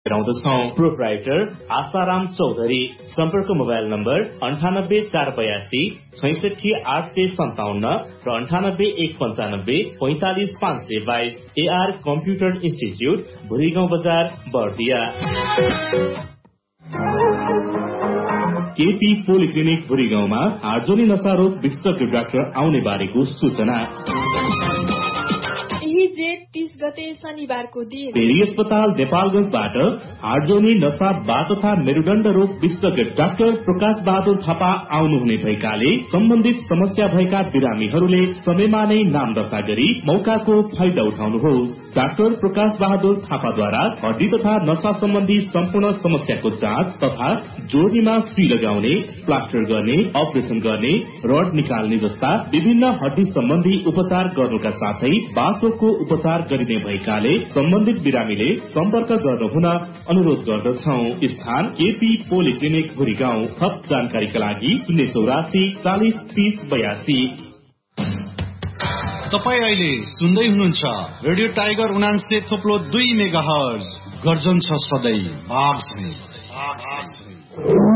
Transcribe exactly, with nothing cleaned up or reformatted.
Proprietor Asaram Chaudhary. सम्पर्क mobile number अन्ठानब्बे चार बयासी छैसठी आठ सय सन्ताउन्न र अन्ठानब्बे एक पन्चानब्बे पैंतालिस पाँच सय बाइस। एआर कम्प्युटर इन्स्टिच्युट भुरीगाउँ बजार बर्दिया। केपी पोलिक्लिनिक भुरीगाउँमा हार्जोनी नसारोग विशेषज्ञ डाक्टर आउने बारेको सूचना। जेठ तीस गते शनिबारको दिन पेरी अस्पताल नेपालगञ्जबाट हार्जोनी नसा बा तथा मेरुदण्ड रोग विशेषज्ञ डाक्टर प्रकाश बहादुर थापा आउनुहुने भएकाले सम्बन्धित समस्या भएका बिरामीहरूले समयमा नै नाम दर्ता गरी मौकाको फाइदा उठाउनुहोस्। डाक्टर प्रकाश बहादुर थापाद्वारा हड्डी तथा नसा सम्बन्धी सम्पूर्ण समस्याको जाँच तथा जोडनीमा सुई लगाउने, प्लास्टर गर्ने, अपरेसन गर्ने, रड निकाल्ने जस्ता विभिन्न हड्डी सम्बन्धी उपचार गर्नुका साथै बाँसोको उपचार गरिने भएकाले सम्बन्धित बिरामीले सम्पर्क गर्नुहुन अनुरोध गर्दछौ। स्थान केपी पोलिक्लिनिक भुरीगाउँ। थप जानकारीका लागि शून्य चौरासी चालिस तीस बयासी। तपाई अहिले सुन्दै हुनुहुन्छ रेडियो टाइगर उनान्से थोप्लो दुई मेगा हर्ज। गर्जन छ सधैँ भाग